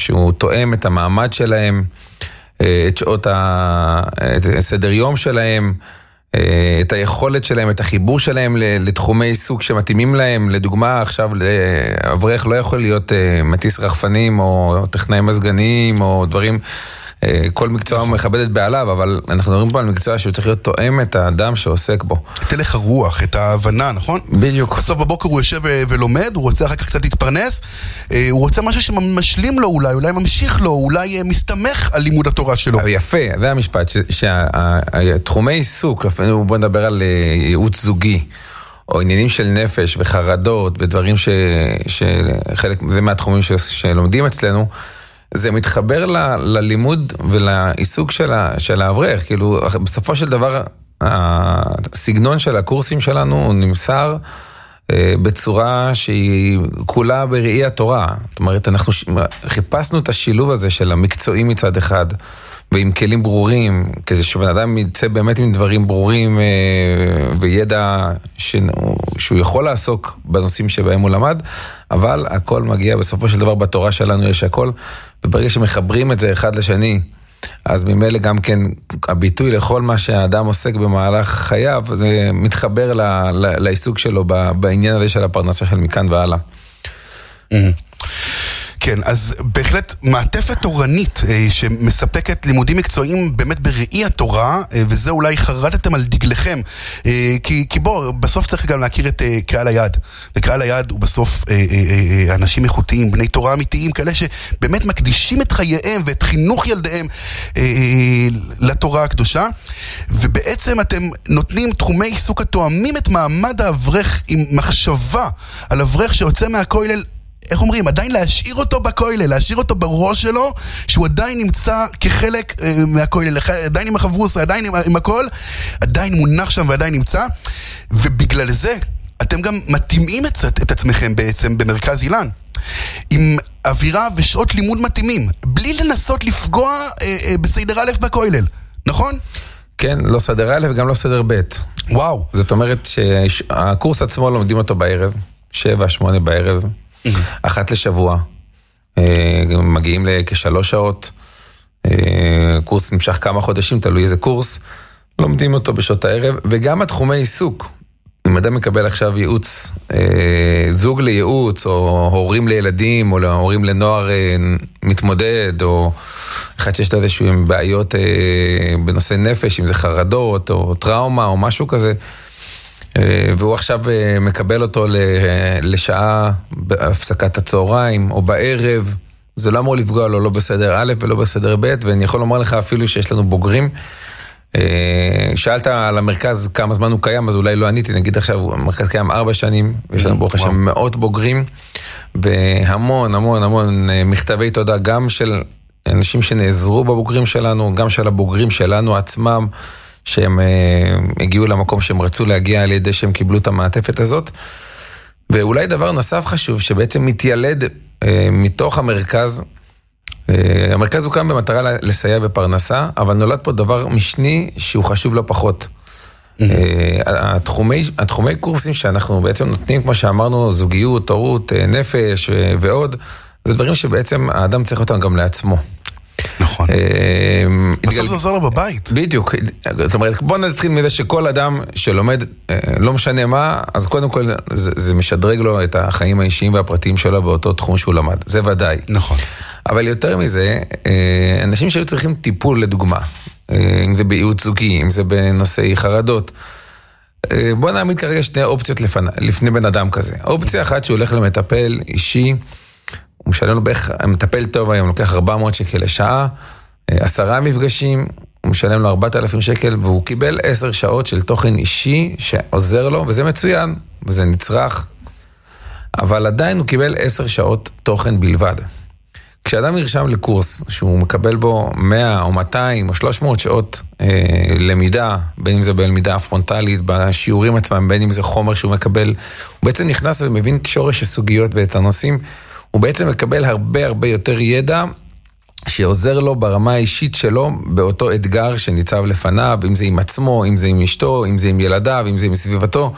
שהוא תואם את המעמד שלהם, את שעות את סדר יום שלהם, את היכולת שלהם, את החיבור שלהם לתחומי עיסוק שמתאימים להם. לדוגמה, עכשיו אברך לא יכול להיות מטיס רחפנים או טכנאי מזגנים או דברים, כל מקצוע מכבד את בעליו, אבל אנחנו מדברים פה על מקצוע שהוא צריך להיות תואם את האדם שעוסק בו. את הלך הרוח, את ההבנה, נכון? בדיוק. בסוף בבוקר הוא יושב ולומד, הוא רוצה אחר כך קצת להתפרנס, הוא רוצה משהו שמשלים לו אולי ממשיך לו, אולי מסתמך על לימוד התורה שלו. יפה, זה המשפט, שהתחומי עיסוק, בוא נדבר על ייעוץ זוגי, או עניינים של נפש וחרדות, ודברים שחלק, זה מהתחומים שלומדים אצלנו, זה מתחבר ללימוד ולעיסוק של האברך. כאילו, בסופו של דבר, הסגנון של הקורסים שלנו הוא נמסר בצורה שהיא כולה בראי התורה. זאת אומרת, אנחנו חיפשנו את השילוב הזה של המקצועי מצד אחד, ועם כלים ברורים, כדי שבן אדם יצא באמת עם דברים ברורים, וידע שהוא יכול לעסוק בנושאים שבהם הוא למד, אבל הכל מגיע בסופו של דבר בתורה שלנו יש הכל, וברגע שמחברים את זה אחד לשני, אז ממילא גם כן הביטוי לכל מה שהאדם עוסק במהלך חייו, זה מתחבר לעיסוק שלו בעניין הזה של הפרנסה של מכאן והלאה. כן, אז בהחלט מעטפת תורנית שמספקת לימודים מקצועיים באמת בראי התורה, וזה אולי חרדתם על דגלכם, כי בוא, בסוף צריך גם להכיר את קהל היד, וקהל היד הוא בסוף אנשים איכותיים, בני תורה אמיתיים, כאלה שבאמת מקדישים את חייהם ואת חינוך ילדיהם לתורה הקדושה, ובעצם אתם נותנים תחומי עיסוק התואמים את מעמד האברך עם מחשבה על אברך שיוצא מהכולל, איך אומרים, עדיין להשאיר אותו בכולל, להשאיר אותו בראש שלו, שהוא עדיין נמצא כחלק מהכולל, עדיין עם החברוס, עדיין עם הכל, עדיין מונח שם ועדיין נמצא, ובגלל זה אתם גם מתאימים את עצמכם בעצם במרכז אילן, עם אווירה ושעות לימוד מתאימים, בלי לנסות לפגוע בסדר א' בכולל, נכון? כן, לא סדר א' וגם לא סדר ב'. וואו. זאת אומרת שהקורס עצמו לומדים אותו בערב, 7-8 בערב, אחת לשבוע, מגיעים לכ3 שעות, קורס נמשך כמה חודשים, תלוי איזה קורס, לומדים אותו בשעות הערב, וגם התחומי עיסוק, אם אדם מקבל עכשיו ייעוץ, זוג לייעוץ, או הורים לילדים, או הורים לנוער מתמודד, או אחד שיש לו איזשהו עם בעיות בנושא נפש, אם זה חרדות, או טראומה, או משהו כזה, והוא עכשיו מקבל אותו לשעה בהפסקת הצהריים או בערב, זה לא אמור לפגוע לו לא בסדר א' ולא בסדר ב', ואני יכול לומר לך אפילו שיש לנו בוגרים. שאלת על המרכז כמה זמן הוא קיים, אז אולי לא עניתי, נגיד עכשיו המרכז קיים 4 שנים, ויש לנו ברוך השם מאות בוגרים, והמון המון המון מכתבי תודה, גם של אנשים שנעזרו בבוגרים שלנו, גם של הבוגרים שלנו עצמם, שהם הגיעו למקום שהם רצו להגיע על ידי שהם קיבלו את המעטפת הזאת. ואולי דבר נוסף חשוב שבעצם מתיילד מתוך המרכז, המרכז הוקם במטרה לסייע בפרנסה, אבל נולד פה דבר משני שהוא חשוב לא פחות. התחומי קורסים שאנחנו בעצם נותנים, כמו שאמרנו, זוגיות, הורות, נפש ועוד, זה דברים שבעצם האדם צריך אותם גם לעצמו. נכון. בסוף זה עוזר לו בבית. בדיוק. זאת אומרת, בוא נתחיל מזה שכל אדם שלומד, לא משנה מה, אז קודם כל זה משדרג לו את החיים האישיים והפרטיים שלו באותו תחום שהוא למד. זה ודאי. נכון. אבל יותר מזה, אנשים שהיו צריכים טיפול לדוגמה, אם זה בייעוץ זוגי, אם זה בנושאי חרדות, בוא נעמיד כרגע 2 אופציות לפני בן אדם כזה. אופציה אחת שהוא הולך למטפל אישי, הוא משלם לו בערך, מטפל טוב היום, לוקח 400 שקל לשעה, 10 מפגשים, הוא משלם לו 4,000 שקל, והוא קיבל 10 שעות של תוכן אישי שעוזר לו, וזה מצוין, וזה נצרך, אבל עדיין הוא קיבל 10 שעות תוכן בלבד. כשאדם נרשם לקורס, שהוא מקבל בו 100 או 200 או 300 שעות למידה, בין אם זה בלמידה פרונטלית, בשיעורים עצמם, בין אם זה חומר שהוא מקבל, הוא בעצם נכנס ומבין את שורש הסוגיות ואת הנושאים, הוא בעצם מקבל הרבה הרבה יותר ידע שעוזר לו ברמה האישית שלו באותו אתגר שניצב לפניו, אם זה עם עצמו, אם זה עם אשתו, אם זה עם ילדיו, אם זה עם סביבתו,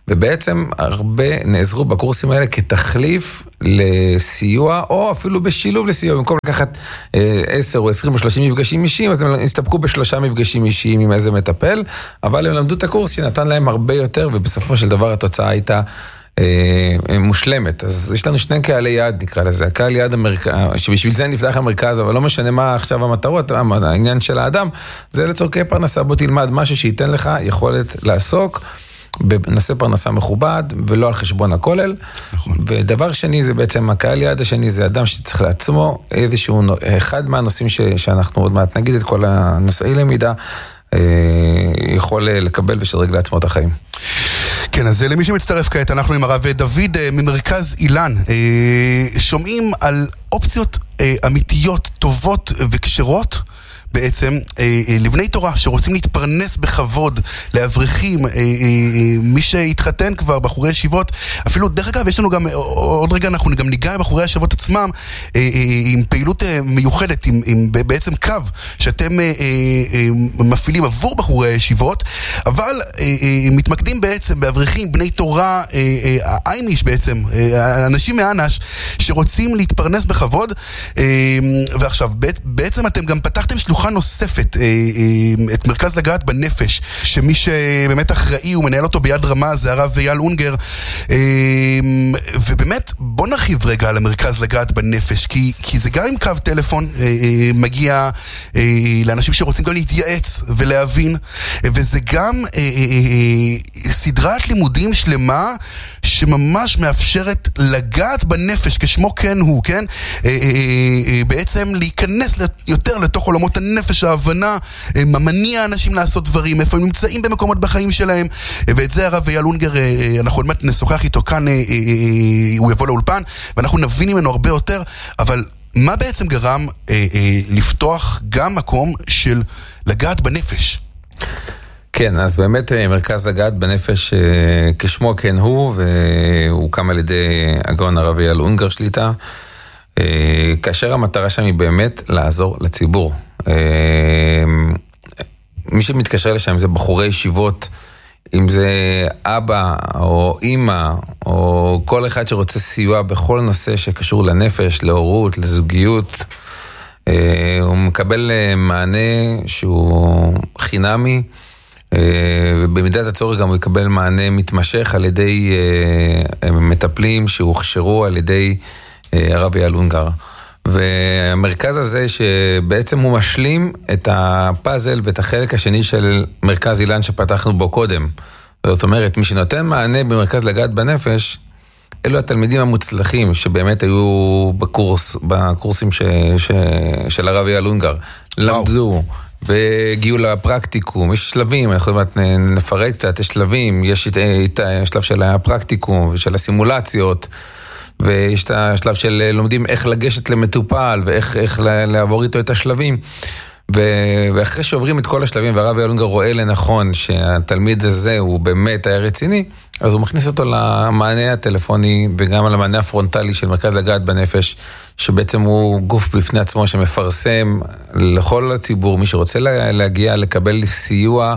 ובעצם הרבה נעזרו בקורסים האלה כתחליף לסיוע, או אפילו בשילוב לסיוע, במקום לקחת 10 או 20 או 30 מפגשים אישיים, אז הם הסתפקו ב3 מפגשים אישיים עם איזה מטפל, אבל הם למדו את הקורס שנתן להם הרבה יותר, ובסופו של דבר התוצאה הייתה מושלמת. אז יש לנו 2 קהלי יעד, נקרא לזה. הקהל יעד שבשביל זה נפתח המרכז, אבל לא משנה מה עכשיו המטרות, העניין של האדם, זה לצורכי פרנסה. בוא תלמד משהו שייתן לך יכולת לעסוק בנושא פרנסה מכובד, ולא על חשבון הכולל. נכון. ודבר שני, זה בעצם הקהל יעד השני, זה אדם שצריך לעצמו איזשהו, אחד מהנושאים שאנחנו עוד מעט נגיד את כל הנושאי למידה, יכול לקבל ושדרג לעצמו את החיים. כן, אז למי שמצטרף כעת, אנחנו עם הרב דוד ממרכז אילן, שומעים על אופציות אמיתיות, טובות וקשרות, בעצם לבני תורה שרוצים להתפרנס בכבוד, לאברכים, מי שהתחתן כבר, בחורי ישיבות, אפילו דרך אגב יש לנו גם, עוד רגע אנחנו גם ניגע בחורי הישיבות עצמם, עם פעילות מיוחדת, עם בעצם קו שאתם מפעילים עבור בחורי הישיבות, אבל מתמקדים בעצם באברכים, בני תורה, האייניש בעצם, אנשים מהאנש שרוצים להתפרנס בכבוד, ועכשיו בעצם אתם גם פתחתם שלוחה נוספת, את מרכז לגעת בנפש, שמי שבאמת אחראי ומנהל אותו ביד רמה זה הרב אייל אונגר, ובאמת בוא נרחיב רגע על המרכז לגעת בנפש, כי זה גם עם קו טלפון, מגיע לאנשים שרוצים גם להתייעץ ולהבין, וזה גם סדרת לימודים שלמה שממש מאפשרת לגעת בנפש, כשמו כן הוא, כן? בעצם להיכנס יותר לתוך עולמות הנפש, ההבנה, מה מניע האנשים לעשות דברים, איפה הם נמצאים במקומות בחיים שלהם, ואת זה הרב אייל אונגר, אנחנו עוד מעט נשוחח איתו כאן, הוא יבוא לאולפן, ואנחנו נבין ממנו הרבה יותר, אבל מה בעצם גרם לפתוח גם מקום של לגעת בנפש? כן, אז באמת מרכז לגעת בנפש כשמו כן הוא, והוא קם על ידי הגאון הרב אייל אונגר שליטה, כאשר המטרה שם היא באמת לעזור לציבור. מי שמתקשר לשם, אם זה בחורי ישיבות, אם זה אבא או אמא, או כל אחד שרוצה סיוע בכל נושא שקשור לנפש, להורות, לזוגיות, הוא מקבל מענה שהוא חינמי, ובמידת הצורך גם הוא יקבל מענה מתמשך על ידי מטפלים שהוכשרו על ידי הרב אייל אונגר. והמרכז הזה שבעצם הוא משלים את הפאזל ואת החלק השני של מרכז אילן שפתחנו בו קודם. זאת אומרת, מי שנותן מענה במרכז לגעת בנפש, אלו התלמידים המוצלחים שבאמת היו בקורסים של הרב אייל אונגר. למדו והגיעו לפרקטיקום, יש שלבים, אנחנו נפרט קצת, יש שלבים, יש את השלב של הפרקטיקום ושל הסימולציות, ויש את השלב של לומדים איך לגשת למטופל, ואיך לעבור איתו את השלבים, ואחרי שעוברים את כל השלבים, והרב אייל אונגר רואה לנכון שהתלמיד הזה הוא באמת היה רציני, אז הוא מכניס אותו למענה הטלפוני, וגם על המענה הפרונטלי של מרכז לגעת בנפש, שבעצם הוא גוף בפני עצמו שמפרסם לכל הציבור, מי שרוצה להגיע, לקבל סיוע,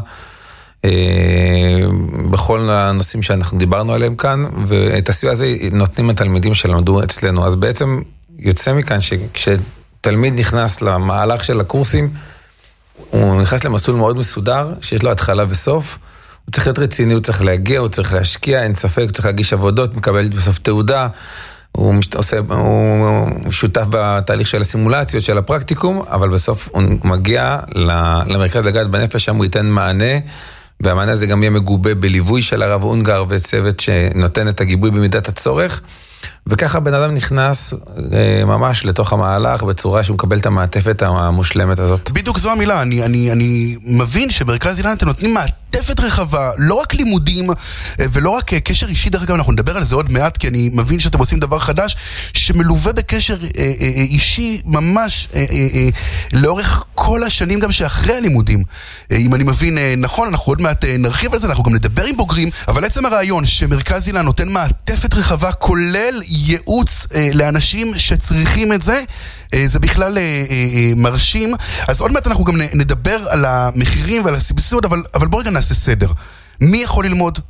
בכל הנושאים שאנחנו דיברנו עליהם כאן, ואת הסיוע הזה נותנים התלמידים שלמדו אצלנו. אז בעצם יוצא מכאן שכשתלמיד נכנס למהלך של הקורסים, הוא נכנס למסלול מאוד מסודר, שיש לו התחלה וסוף, הוא צריך להיות רציני, הוא צריך להגיע, הוא צריך להשקיע, אין ספק, הוא צריך להגיש עבודות, מקבל בסוף תעודה, הוא שותף בתהליך של הסימולציות, של הפרקטיקום, אבל בסוף הוא מגיע למרכז לגעת בנפש, שם הוא ייתן מענה, והמענה הזה גם יהיה מגובה בליווי של הרב אונגר וצוות שנותן את הגיבוי במידת הצורך, וככה בן אדם נכנס ממש לתוך המהלך בצורה שהוא מקבל את המעטפת המושלמת הזאת. בדיוק זו המילה, אני מבין שבמרכז אילן אתם נותנים מעטפת רחבה, לא רק לימודים ולא רק קשר אישי, דרך אגב אנחנו נדבר על זה עוד מעט, כי אני מבין שאתם עושים דבר חדש שמלווה בקשר אישי ממש לאורך כל השנים גם שאחרי הלימודים. אם אני מבין נכון, אנחנו עוד מעט נרחיב על זה, אנחנו גם נדבר עם בוגרים, אבל עצם הרעיון שמרכז אילן נותן מעטפת רחבה כולל ייעוץ לאנשים שצריכים את זה, זה בכלל מרשים. אז עוד מעט אנחנו גם נדבר על המחירים ועל הסבסוד, אבל בואו רגע נעשה סדר. מי יכול ללמוד?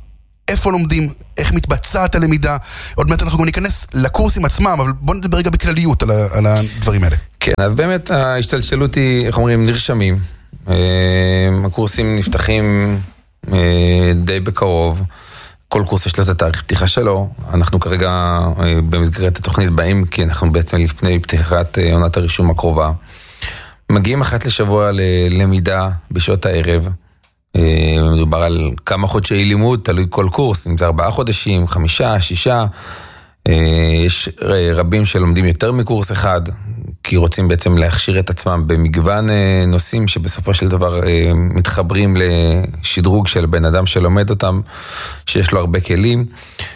איפה לומדים, איך מתבצעת הלמידה. עוד מעט אנחנו גם ניכנס לקורסים עצמם, אבל בואו נדבר רגע בכלליות על הדברים האלה. כן, אז באמת ההשתלשלות היא, איך אומרים, נרשמים. הקורסים נפתחים די בקרוב. כל קורס יש לו את התאריך פתיחה שלו. אנחנו כרגע במסגרת התוכנית באים, כי אנחנו בעצם לפני פתיחת עונת הרישום הקרובה. מגיעים אחת לשבוע ללמידה בשעות הערב. מדובר על כמה חודשי לימוד, תלוי כל קורס, אם זה 4 חודשים, 5, 6. יש רבים שלומדים יותר מקורס אחד, כי רוצים בעצם להכשיר את עצמם במגוון נושאים שבסופו של דבר מתחברים לשדרוג של בן אדם שלומד אותם, שיש לו הרבה כלים.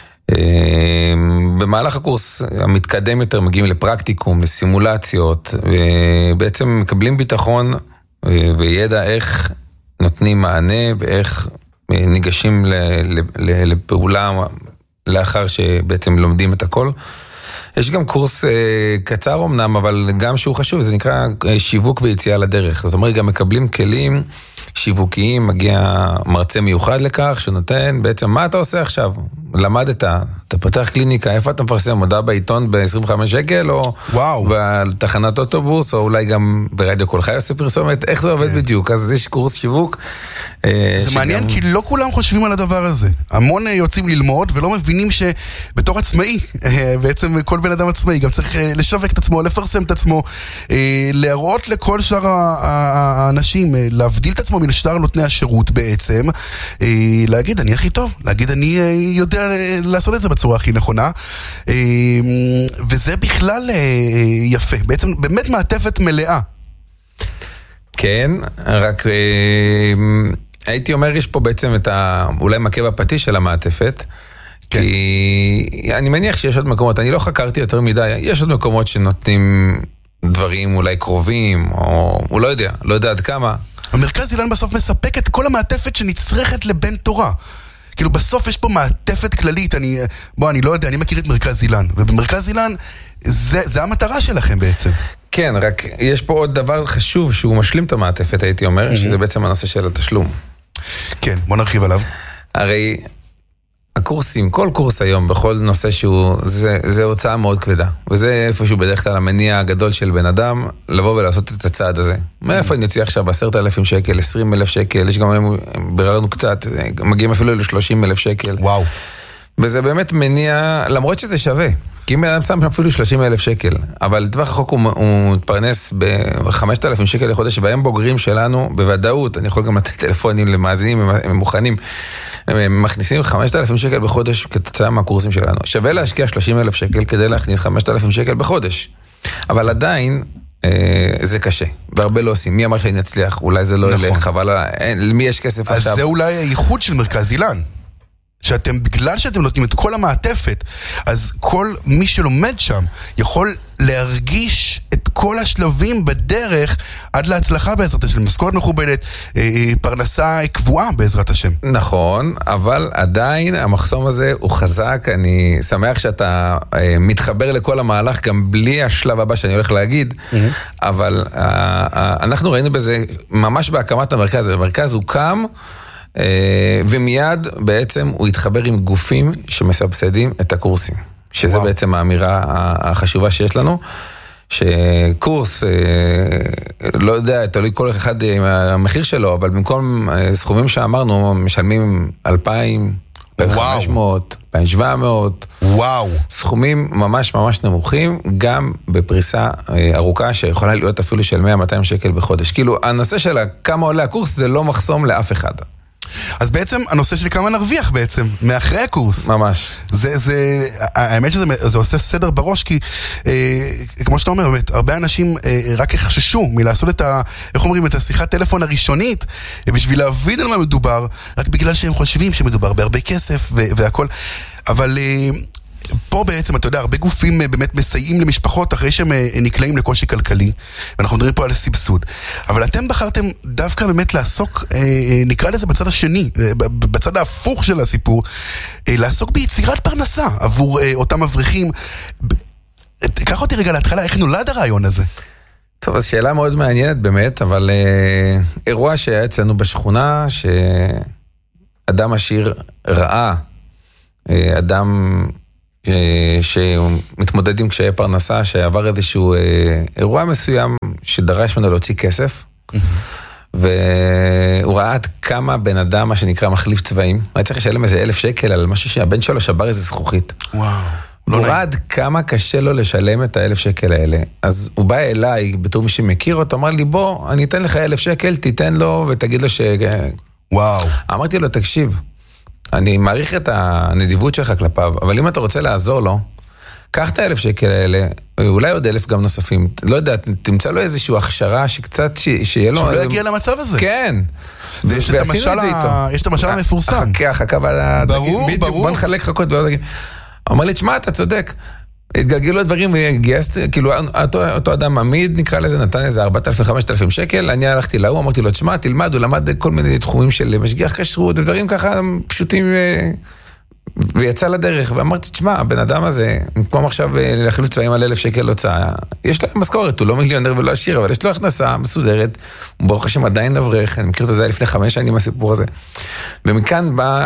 במהלך הקורס המתקדם יותר מגיעים לפרקטיקום, לסימולציות, ובעצם מקבלים ביטחון וידע איך נותנים מענה ואיך ניגשים לפעולה לאחר שבעצם לומדים את הכל. יש גם קורס קצר אמנם, אבל גם שהוא חשוב, זה נקרא שיווק ויציאה לדרך. זאת אומרת, גם מקבלים כלים שיווקיים, מגיע מרצה מיוחד לכך, שנותן בעצם מה אתה עושה עכשיו? למדת, אתה פותח קליניקה, איפה אתה מפרסם? מודעה בעיתון ב-25 שקל, או בתחנת אוטובוס, או אולי גם ברדיו כל חי עושה פרסומת, איך זה עובד בדיוק? אז יש קורס שיווק. זה מעניין, כי לא כולם חושבים על הדבר הזה. המון יוצאים ללמוד, ולא מבינים שבתור עצמאי, בעצם כל בן אדם עצמאי, גם צריך לשווק את עצמו, לפרסם את עצמו, להראות לכל שאר האנשים, להבדיל את עצמו לשאר נותני השירות בעצם, להגיד אני הכי טוב, להגיד אני יודע לעשות את זה בצורה הכי נכונה, וזה בכלל יפה, בעצם באמת מעטפת מלאה. כן, רק הייתי אומר, יש פה בעצם את אולי מכה בפטיש של המעטפת, כן. כי אני מניח שיש עוד מקומות, אני לא חקרתי יותר מדי, יש עוד מקומות שנותנים דברים אולי קרובים, או לא יודע עד כמה. המרכז אילן בסוף מספק את כל המעטפת שנצרכת לבן תורה. כאילו בסוף יש פה מעטפת כללית, אני לא יודע, אני מכיר את מרכז אילן, ובמרכז אילן זה המטרה שלכם בעצם. כן, רק יש פה עוד דבר חשוב שהוא משלים את המעטפת, הייתי אומר, שזה בעצם הנושא של התשלום. כן, בוא נרחיב עליו. הרי הקורסים, כל קורס היום, בכל נושא שהוא, זה הוצאה מאוד כבדה. וזה איפשהו בדרך כלל המניע הגדול של בן אדם, לבוא ולעשות את הצעד הזה. מאיפה אני יוציא עכשיו 10,000 שקל, 20,000 שקל, יש גם, בררנו קצת, מגיעים אפילו ל-30,000 שקל. וואו. וזה באמת מניע, למרות שזה שווה. כי אם אדם שם אפילו 30,000 שקל, אבל לטווח החוק הוא מתפרנס ב-5,000 שקל לחודש, והם בוגרים שלנו, בוודאות, אני יכול גם לתת טלפונים למאזינים, הם מוכנים, הם מכניסים 5,000 שקל בחודש כתוצאה מהקורסים שלנו. שווה להשקיע 30,000 שקל כדי להכניס 5,000 שקל בחודש. אבל עדיין, זה קשה, והרבה לא עושים. מי אמר שאני נצליח? אולי זה לא ילך, אבל למי יש כסף עכשיו? אז זה אולי הייחוד של מרכז אילן. בגלל שאתם נותנים את כל המעטפת, אז כל מי שלומד שם יכול להרגיש את כל השלבים בדרך עד להצלחה בעזרת השם, משכורת מכובדת, פרנסה קבועה בעזרת השם. נכון, אבל עדיין המחסום הזה הוא חזק. אני שמח שאתה מתחבר לכל המהלך גם בלי השלב הבא שאני הולך להגיד, אבל אנחנו ראינו בזה ממש בהקמת המרכז. המרכז הוא קם ומיד בעצם הוא התחבר עם גופים שמסבסדים את הקורסים, שזה בעצם האמירה החשובה שיש לנו, שקורס, לא יודע, תלוי כל אחד עם המחיר שלו, אבל במקום סכומים שאמרנו, משלמים 2,000, 2,500, 2,700, וואו. סכומים ממש ממש נמוכים, גם בפריסה ארוכה שיכולה להיות אפילו של 100-200 שקל בחודש. כאילו, הנושא של כמה עולה הקורס זה לא מחסום לאף אחד. אז בעצם הנושא של כמה נרוויח בעצם, מאחרי הקורס. ממש. האמת שזה עושה סדר בראש, כי כמו שאתה אומר, באמת, הרבה אנשים רק יחששו מלעשות את השיחת טלפון הראשונית, בשביל להבין על מה מדובר, רק בגלל שהם חושבים שמדובר בהרבה כסף והכל. אבל פה בעצם, אתה יודע, הרבה גופים באמת מסייעים למשפחות אחרי שהם נקלעים לקושי כלכלי, ואנחנו מדברים פה על סבסוד. אבל אתם בחרתם דווקא באמת לעסוק, נקרא לזה בצד השני, בצד ההפוך של הסיפור, לעסוק ביצירת פרנסה עבור אותם אברכים. קח אותי רגע להתחלה, איך נולד הרעיון הזה? טוב, אז שאלה מאוד מעניינת באמת, אבל אירוע שהיה אצלנו בשכונה, שאדם עשיר ראה אדם שמתמודד עם קשיי פרנסה, שעבר איזשהו אירוע מסוים שדרש ממנו להוציא כסף, והוא ראה עד כמה בן אדם, מה שנקרא מחליף צבעים, היה צריך לשלם איזה 1,000 שקל על משהו שהבן שלו שבר איזה זכוכית. וואו. הוא ראה עד כמה קשה לו לשלם את 1,000 שקל האלה. אז הוא בא אליי, בתור מי שמכיר אותו, אמר לי, בוא, אני אתן לך 1,000 שקל, תיתן לו ותגיד לו ש... וואו. אמרתי לו, תקשיב, אני מעריך את הנדיבות שלך כלפיו, אבל אם אתה רוצה לעזור לו, קח את 1,000 שקל האלה, אולי עוד 1,000 גם נוספים, לא יודע, תמצא לו איזושהי הכשרה שקצת, שיהיה לו... שלא יגיע למצב הזה. כן. יש את המשל המפורסם. חכה, ברור. בוא נחלק חכות, אמר לי, תשמע, אתה צודק. התגלגלו הדברים וגייסת, כאילו, אותו אדם עמיד, נקרא לזה, נתן איזה 4,000-5,000 שקל, אני הלכתי להוא, אמרתי לו, תשמע, תלמד, הוא למד כל מיני תחומים של משגיח כשרות, ודברים ככה פשוטים, ויצא לדרך, ואמרתי, תשמע, הבן אדם הזה, במקום עכשיו להחליף צבעים על 1,000 שקל הוצאה, יש לו משכורת, הוא לא מיליונר ולא עשיר, אבל יש לו הכנסה מסודרת, הוא ברוך השם עדיין אברך, אני מכיר אותו, זה היה לפני 5 שנים הסיפור הזה. ומכאן באה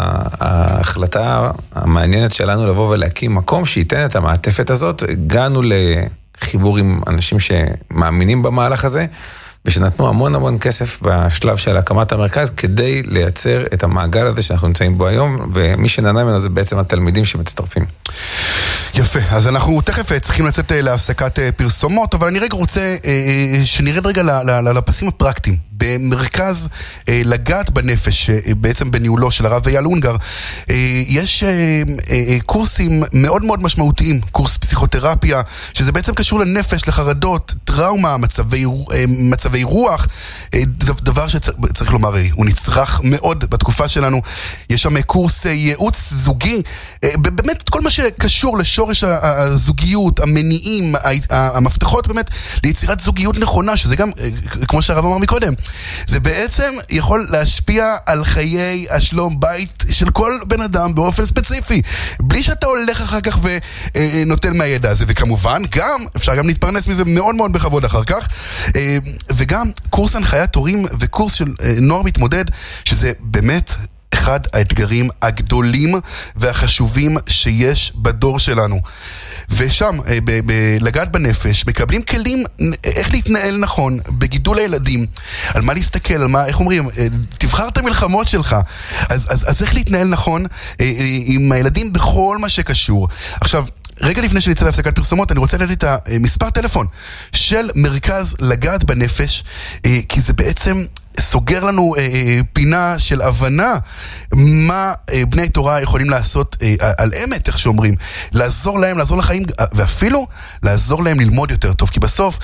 ההחלטה המעניינת שלנו לבוא ולהקים מקום שייתן את המעטפת הזאת, הגענו לחיבור עם אנשים שמאמינים במהלך הזה, ושנתנו המון כסף בשלב של הקמת המרכז, כדי לייצר את המעגל הזה שאנחנו נמצאים בו היום, ומי שנהנה ממנו זה בעצם התלמידים שמצטרפים. יפה, אז אנחנו תכף צריכים לצאת להפסקת פרסומות, אבל אני רגע רוצה שנרד רגע לפסים הפרקטיים. במרכז לגעת בנפש, בעצם בניהולו של הרב אייל אונגר, יש קורסים מאוד מאוד משמעותיים, קורס פסיכותרפיה, שזה בעצם קשור לנפש, לחרדות, טראומה, מצבי רוח, דבר שצריך לומר, הוא נצרך מאוד בתקופה שלנו. יש שם קורס ייעוץ זוגי, באמת כל מה שקשור לשורש הזוגיות, המניעים, המפתחות באמת ליצירת זוגיות נכונה, שזה גם, כמו שהרב אמר מקודם, זה בעצם יכול להשפיע על חיי השלום בית של כל בן אדם באופן ספציפי, בלי שאתה הולך אחר כך ונותן מהידע הזה, וכמובן גם, אפשר גם להתפרנס מזה מאוד מאוד בכבוד אחר כך, וגם קורס הנחיית הורים וקורס של נוער מתמודד, שזה באמת אחד האתגרים הגדולים והחשובים שיש בדור שלנו. ושם, לגעת בנפש, מקבלים כלים איך להתנהל נכון, בגידול הילדים, על מה להסתכל, על מה, איך אומרים, תבחר את המלחמות שלך. אז איך להתנהל נכון עם הילדים בכל מה שקשור. עכשיו, רגע לפני שנצא להפסקת פרסומות, אני רוצה לדעת את המספר טלפון של מרכז לגעת בנפש, כי זה בעצם סוגר לנו פינה של הבנה מה בני תורה יכולים לעשות על אמת, איך שאומרים, לעזור להם, לעזור לחיים, ואפילו לעזור להם ללמוד יותר טוב, כי בסוף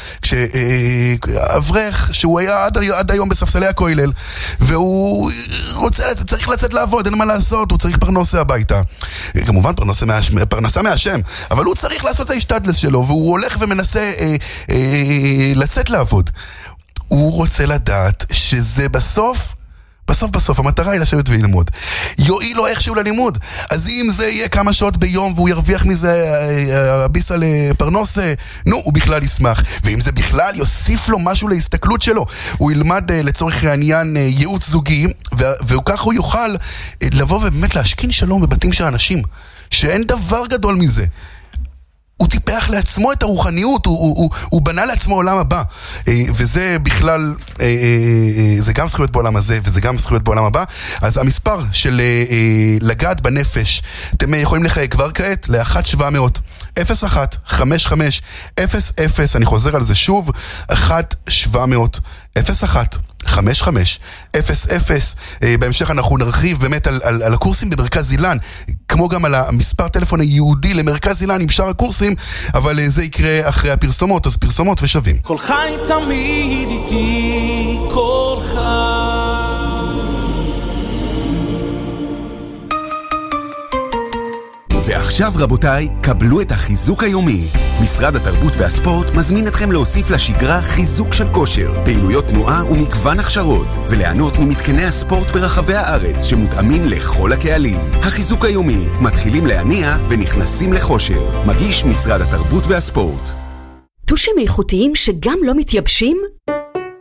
כשאברך שהוא היה עד היום בספסלי הכולל, והוא צריך לצאת לעבוד, אין מה לעשות, הוא צריך פרנסה הביתה, כמובן פרנסה מהשם, אבל הוא צריך לעשות את ההשתדלת שלו, והוא הולך ומנסה לצאת לעבוד. הוא רוצה לדעת שזה בסוף, המטרה היא לשבת וללמוד. יועיל לו איכשהו ללימוד. אז אם זה יהיה כמה שעות ביום והוא ירוויח מזה הביסה לפרנוסה, הוא בכלל ישמח. ואם זה בכלל יוסיף לו משהו להסתכלות שלו, הוא ילמד לצורך העניין ייעוץ זוגי, וכך הוא יוכל לבוא ובאמת להשכין שלום בבתים של אנשים, שאין דבר גדול מזה. הוא טיפח לעצמו את הרוחניות, הוא בנה לעצמו עולם הבא, וזה בכלל, זה גם זכויות בעולם הזה, וזה גם זכויות בעולם הבא. אז המספר של לגעת בנפש, אתם יכולים לחייג כבר כעת ל-1-700-01-55-00, אני חוזר על זה שוב, 1-700-01-55-00. בהמשך אנחנו נרחיב באמת על הקורסים במרכז אילן, כמו גם על המספר טלפון היהודי למרכז אילן עם שאר הקורסים, אבל זה יקרה אחרי הפרסומות, אז פרסומות ושווים. כל חי תמיד איתי, כל חי. ועכשיו רבותיי, קבלו את החיזוק היומי. משרד התרבות והספורט מזמין אתכם להוסיף לשגרה חיזוק של כושר, פעילויות תנועה ומגוון הכשרות, וליהנות ממתקני הספורט ברחבי הארץ שמותאמים לכל הקהלים. החיזוק היומי, מתחילים להניע ונכנסים לכושר. מגיש משרד התרבות והספורט. טושים איכותיים שגם לא מתייבשים?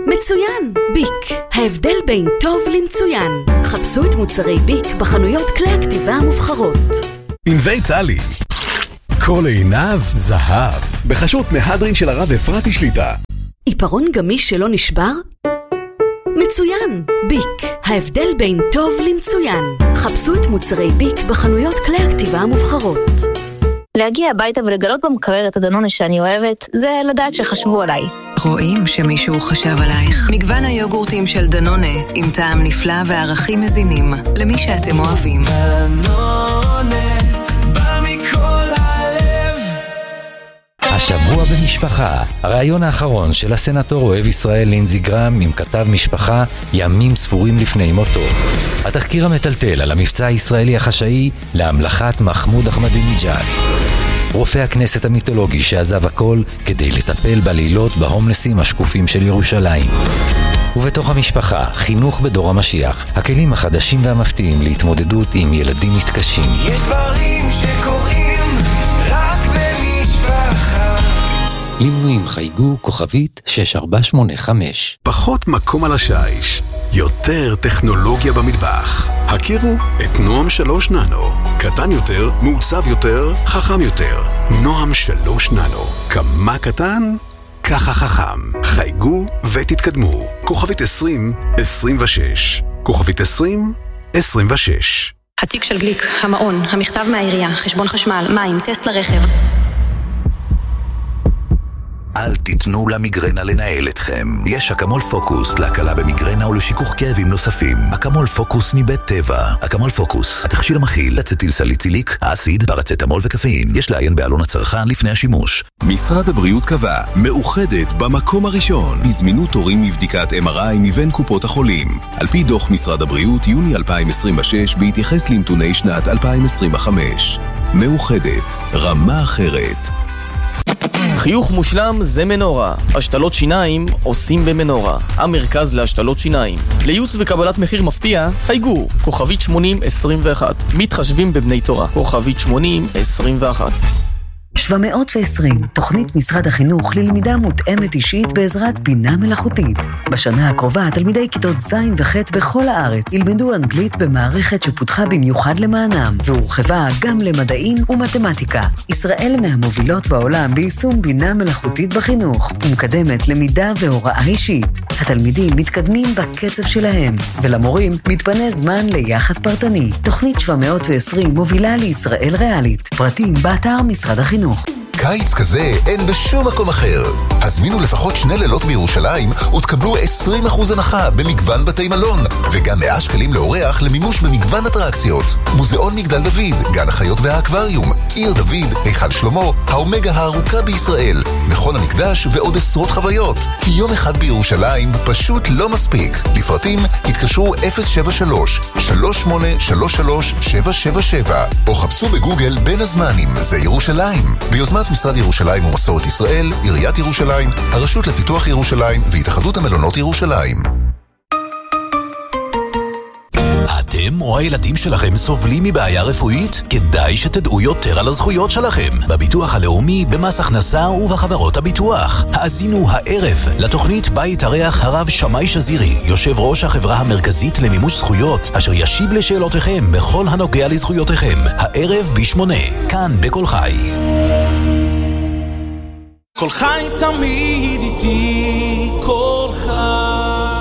מצוין, ביק. ההבדל בין טוב למצוין. חפשו את מוצרי ביק בחנויות כלי הכתיבה המובחרות. ענבי טלי, כל עיניו זהב, בחשות מהדרין של הרב אפרתי שליטה. עיפרון גמיש שלא נשבר? מצוין, ביק. ההבדל בין טוב למצוין. חפשו את מוצרי ביק בחנויות כלי הכתיבה המובחרות. להגיע הביתה ולגלות במקרר את הדנונה שאני אוהבת, זה לדעת שחשבו עליי. רואים שמישהו חשב עלייך. מגוון היוגורטים של דנונה, עם טעם נפלא וערכים מזינים, למי שאתם אוהבים. דנונה, בא מכל הלב. השבוע במשפחה, הרעיון האחרון של הסנטור אוהב ישראל לינזי גרם עם כתב משפחה ימים ספורים לפני מותו. התחקיר המטלטל על המבצע הישראלי החשאי להמלכת מחמוד אחמדינג'אד. רופא הכנסת המיתולוגי שעזב הכל כדי לטפל בלילות בהומלסים השקופים של ירושלים. ובתוך המשפחה, חינוך בדור המשיח, הכלים החדשים והמפתיעים להתמודדות עם ילדים מתקשים. יש דברים שקורים רק במשפחה. למנויים חייגו כוכבית 6485. פחות מקום על השיש, יותר טכנולוגיה במטבח. הכירו את נועם 3 ננו. קטן יותר, מעוצב יותר, חכם יותר. נועם 3 ננו. כמה קטן? ככה חכם. חייגו ותתקדמו. כוכבית 2026. כוכבית 2026. התיק של גליק, המעון, המכתב מהעירייה, חשבון חשמל, מים, טסט לרכב. אל תיתנו למיגרנה לנהל אתכם. יש אקמול פוקוס להקלה במיגרנה ולשיכוך כאבים נוספים. אקמול פוקוס מבית טבע. אקמול פוקוס, התכשיר המכיל אצטיל סליציליק, אסיד, פרצטמול וקפאין. יש לעיין בעלון הצרכן לפני השימוש. משרד הבריאות קבע, מאוחדת במקום הראשון בזמינות תורים מבדיקת MRI מבין קופות החולים. על פי דוח משרד הבריאות יוני 2026 בהתייחס לנתוני שנת 2025. מאוחדת, רמה אחרת. חיוך מושלם זה מנורה. השתלות שיניים עושים במנורה. המרכז להשתלות שיניים. לייעוץ וקבלת מחיר מפתיע, חייגו. כוכבית 8021. מתחשבים בבני תורה. כוכבית 8021. 720, תוכנית משרד החינוך ללמידה מותאמת אישית בעזרת בינה מלאכותית. בשנה הקרובה, תלמידי כיתות ז' וח' בכל הארץ ילמדו אנגלית במערכת שפותחה במיוחד למענם, והורחבה גם למדעים ומתמטיקה. ישראל מהמובילות בעולם ביישום בינה מלאכותית בחינוך, ומקדמת למידה והוראה אישית. התלמידים מתקדמים בקצב שלהם, ולמורים מתפנה זמן ליחס פרטני. תוכנית 720 מובילה לישראל ריאלית. פרטים באתר משרד החינוך. קיץ כזה אין בשום מקום אחר. הזמינו לפחות 2 לילות בירושלים ותקבלו 20% הנחה במגוון בתי מלון, וגם 100 שקלים לאורח למימוש במגוון אטרקציות. מוזיאון מגדל דוד, גן החיות והאקווריום, עיר דוד, היכל שלמה, האומגה הארוכה בישראל, מכון המקדש ועוד עשרות חוויות. כי יום אחד בירושלים פשוט לא מספיק. לפרטים התקשרו 073-3833-777 או חפשו בגוגל בין הזמנים זה ירושלים. ביוזמת משרד ירושלים ומסורת ישראל, עיריית ירושלים, הרשות לפיתוח ירושלים והתאחדות המלונות ירושלים. אתם או הילדים שלכם סובלים מבעיה רפואית? כדאי שתדעו יותר על הזכויות שלכם בביטוח הלאומי, במס הכנסה ובחברות הביטוח. האזינו הערב לתוכנית בית הריח הרב שמאי שזירי, יושב ראש החברה המרכזית למימוש זכויות, אשר ישיב לשאלותיכם בכל הנוגע לזכויותיכם. הערב ב8, כאן בכל חי. כל חי תמיד איתי, כל חי.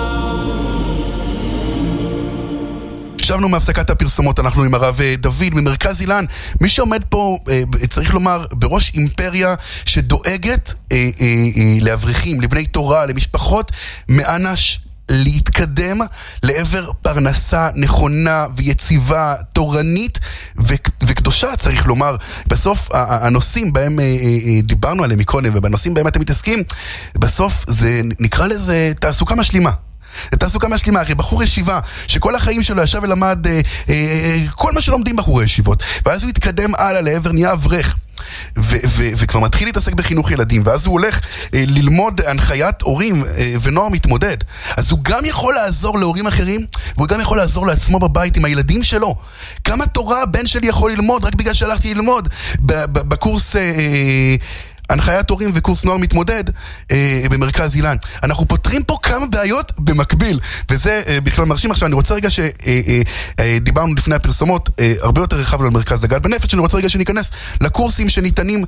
שבנו מהפסקת הפרסומות, אנחנו עם הרב דוד ממרכז אילן, מי שעומד פה, צריך לומר, בראש אימפריה שדואגת לאברכים, לבני תורה, למשפחות, מאנש להתקדם לעבר פרנסה נכונה ויציבה, תורנית וקדושה, צריך לומר. בסוף הנושאים בהם דיברנו עליהם מקודם, ובנושאים בהם אתם מתעסקים, בסוף זה נקרא לזה תעסוקה משלימה. תעסוקה משלימה, הרי בחור ישיבה שכל החיים שלו ישב ולמד כל מה שלומדים בחורי ישיבות, ואז הוא התקדם הלאה לעבר, נהיה אברך וכבר מתחיל להתעסק בחינוך ילדים, ואז הוא הולך ללמוד הנחיית הורים ונוער מתמודד. אז הוא גם יכול לעזור להורים אחרים, והוא גם יכול לעזור לעצמו בבית עם הילדים שלו. כמה תורה הבן שלי יכול ללמוד רק בגלל שהלכתי ללמוד בקורס הנחיית הורים וקורס נוער מתמודד במרכז אילן. אנחנו פותרים פה כמה בעיות במקביל, וזה בכלל מרשים. עכשיו אני רוצה רגע שדיברנו לפני הפרסומות, הרבה יותר רחב על מרכז דגל בנפש, אני רוצה רגע שניכנס לקורסים שניתנים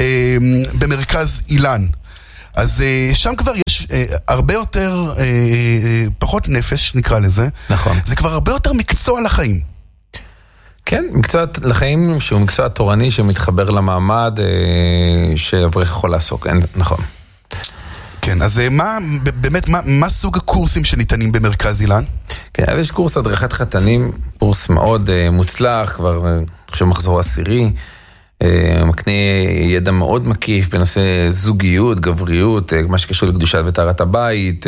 במרכז אילן. אז שם כבר יש הרבה יותר, פחות נפש נקרא לזה. נכון. זה כבר הרבה יותר מקצוע לחיים. כן, מקצוע לחיים שהוא מקצוע תורני שמתחבר למעמד שאברך יכול לעסוק, נכון. כן, אז מה סוג הקורסים שניתנים במרכז אילן? כן, אז יש קורס הדרכת חתנים, קורס מאוד מוצלח, כבר חושב מחזור עשירי, מקנה ידע מאוד מקיף בנושא זוגיות, גבריות, מה שקשור לקדושת וטהרת הבית,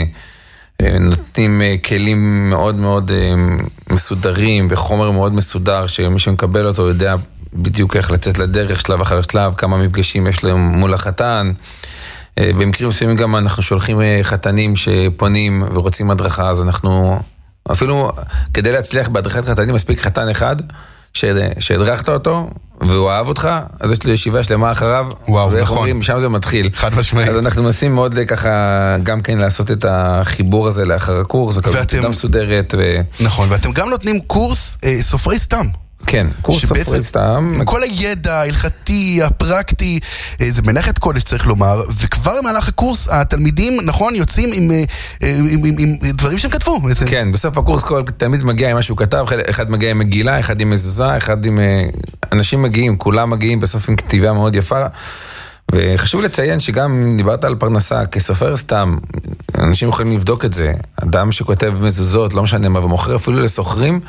נותנים כלים מאוד מאוד מסודרים וחומר מאוד מסודר שמי שמקבל אותו יודע בדיוק איך לצאת לדרך שלב אחר שלב, כמה מפגשים יש להם מול החתן. במקרים מסוימים גם אנחנו שולחים חתנים שפונים ורוצים הדרכה, אז אנחנו אפילו כדי להצליח בהדרכת חתנים מספיק חתן אחד שהדרכת אותו והוא אהב אותך, אז יש לי ישיבה שלמה אחריו. וואו, נכון. אומרים, שם זה מתחיל. חד משמעית. אז אנחנו מנסים מאוד ככה גם כן לעשות את החיבור הזה לאחר הקורס, וכמובן מסודרת. נכון, ואתם גם נותנים קורס סופרי סתם. כן, קורס סופרי סתם. עם כל הידע ההלכתי, הפרקטי, זה מלאכת קודש צריך לומר, וכבר במהלך הקורס התלמידים, נכון, יוצאים עם דברים שהם כתבו. כן, בסוף הקורס כל תלמיד מגיע עם משהו כתב, אחד מגיע עם מגילה, אחד עם מזוזה, אחד עם... אנשים מגיעים, כולם מגיעים בסוף עם כתיבה מאוד יפה, וחשוב לציין שגם דיברת על פרנסה, כסופר סתם, אנשים יכולים לבדוק את זה, אדם שכותב מזוזות, לא משנה מה, ומוכר אפילו לסוחרים,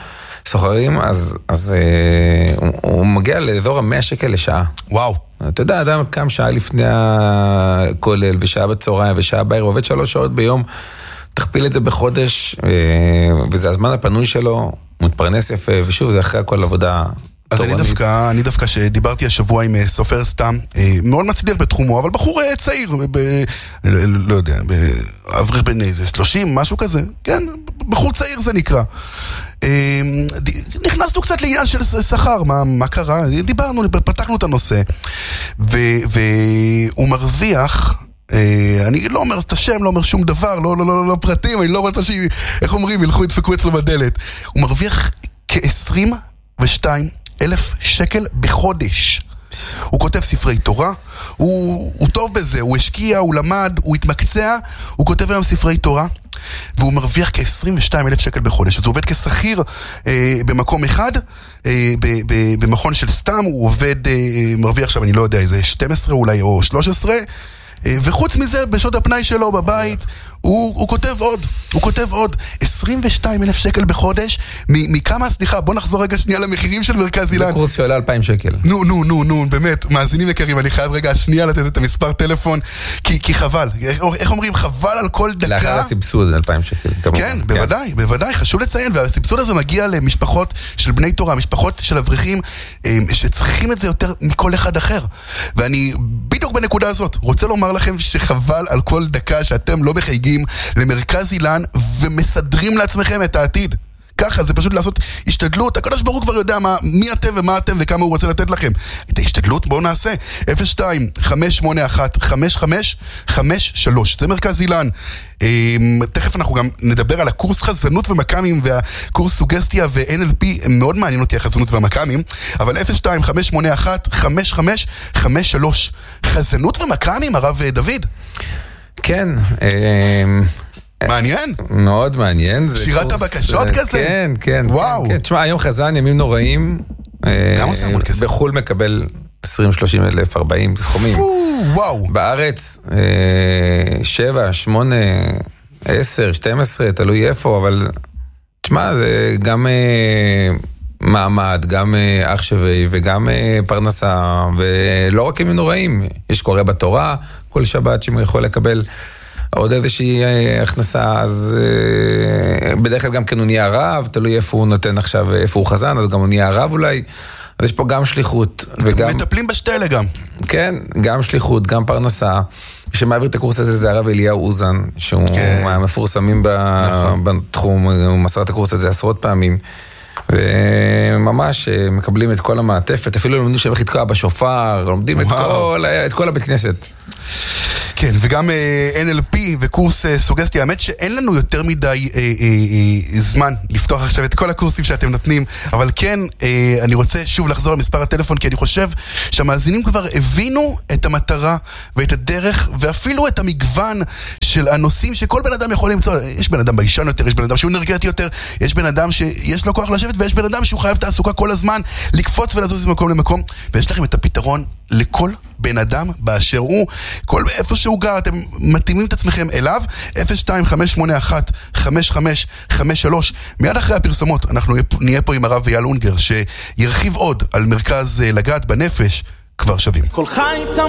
אז הוא מגיע לאזור 100 שקל לשעה. וואו. אתה יודע, אדם קם שעה לפני הכולל, ושעה בצהריים, ושעה בערב, עובד 3 שעות ביום, תכפיל את זה בחודש, וזה הזמן הפנוי שלו, הוא מתפרנס יפה, ושוב, זה אחרי הכל עבודה אז אני דווקא שדיברתי השבוע עם סופר סתם, מאוד מצליח בתחומו, אבל בחור צעיר, לא יודע, אברך בין איזה 30, משהו כזה, כן, בחור צעיר זה נקרא. נכנסנו קצת לעניין של שכר, מה קרה? דיברנו, פתחנו את הנושא, והוא מרוויח, אני לא אומר את השם, לא אומר שום דבר, לא פרטים, אני לא רוצה איך אומרים, ילכו ידפקו אצלו בדלת. הוא מרוויח כ-22,000 שקל בחודש. הוא כותב ספרי תורה, הוא טוב בזה, הוא השקיע, הוא למד, הוא התמקצע, הוא כותב היום ספרי תורה, והוא מרוויח כ-22,000 שקל בחודש. אז הוא עובד כשכיר במקום אחד, במכון של סתם, הוא עובד, מרוויח עכשיו, אני לא יודע, איזה 12 אולי או 13, וחוץ מזה, בשעות הפנאי שלו בבית, הוא כותב עוד 22,000 שקל בחודש, מכמה, סליחה, בוא נחזור רגע שנייה למחירים של מרכז אילן. זה קורס שעולה 2,000 שקל. נו, באמת, מאזינים יקרים, אני חייב רגע שנייה לתת את המספר טלפון, כי חבל, איך אומרים, חבל על כל דקה. לאחר הסבסוד 2,000 שקל. כן, בוודאי, חשוב לציין, והסבסוד הזה מגיע למשפחות של בני תורה, משפחות של אברכים, שצריכים את זה יותר מכל אחד אחר. ואני בדיוק בנקודה הזאת רוצה לומר לכם שחבל על כל דקה שאתם לא מחייגים למרכז אילן ומסדרים לעצמכם את העתיד. ככה, זה פשוט לעשות השתדלות. הקדוש ברוך הוא כבר יודע מי אתם ומה אתם וכמה הוא רוצה לתת לכם. את ההשתדלות בואו נעשה. 02-581-5553. זה מרכז אילן. תכף אנחנו גם נדבר על הקורס חזנות ומקאמים והקורס סוגסטיה ו-NLP, מאוד מעניין אותי החזנות והמקאמים, אבל 02-581-5553. חזנות ומקאמים, הרב דוד. כן, מעניין? מאוד מעניין. שירת הבקשות כזה? כן. וואו. תשמע, היום חזן, ימים נוראים. למה זה המון כסף? בחול מקבל 20, 30 אלף, 40 סכומים. וואו. בארץ 7, 8, 10, 12, תלוי איפה, אבל תשמע, זה גם מעמד, גם אח שווה וגם פרנסה, ולא רק ימים נוראים. יש קורא בתורה, כל שבת שהוא יכול לקבל עוד איזושהי הכנסה, אז בדרך כלל גם כן הוא נהיה רב, תלוי איפה הוא נותן עכשיו, איפה הוא חזן, אז גם הוא נהיה רב אולי, אז יש פה גם שליחות. וגם מטפלים בשתילה גם. כן, גם שליחות, גם פרנסה. שמעביר את הקורס הזה זה הרב אליהו אוזן, שהוא מהמפורסמים בתחום, הוא מסר את הקורס הזה עשרות פעמים, וממש מקבלים את כל המעטפת, אפילו לומדים שהם איך לתקוע בשופר, לומדים את כל הבית כנסת. כן, וגם NLP וקורס סוגסטיה, האמת שאין לנו יותר מדי זמן לפתוח עכשיו את כל הקורסים שאתם נותנים, אבל כן, אני רוצה שוב לחזור למספר הטלפון, כי אני חושב שהמאזינים כבר הבינו את המטרה ואת הדרך, ואפילו את המגוון של הנושאים שכל בן אדם יכול למצוא. יש בן אדם בישן יותר, יש בן אדם שהוא אנרגטי יותר, יש בן אדם שיש לו כוח לשבת, ויש בן אדם שהוא חייב תעסוקה כל הזמן, לקפוץ ולזוז ממקום למקום, ויש לכם את הפתרון לכל בן אדם באשר הוא, כל איפה שהוא גר, אתם מתאימים את עצמכם אליו. 02-581-5553. מיד אחרי הפרסומות אנחנו נהיה פה עם הרב אייל אונגר, שירחיב עוד על מרכז לגעת בנפש כבר שווים. כל חי